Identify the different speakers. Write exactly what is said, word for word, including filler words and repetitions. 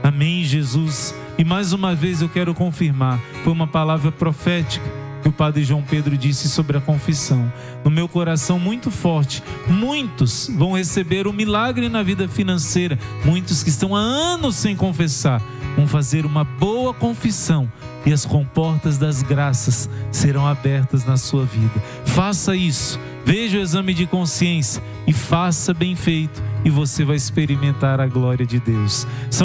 Speaker 1: Amém, Jesus. E mais uma vez eu quero confirmar, foi uma palavra profética que o Padre João Pedro disse sobre a confissão. No meu coração muito forte, muitos vão receber um milagre na vida financeira. Muitos que estão há anos sem confessar, vão fazer uma boa confissão e as comportas das graças serão abertas na sua vida. Faça isso, veja o exame de consciência e faça bem feito, e você vai experimentar a glória de Deus.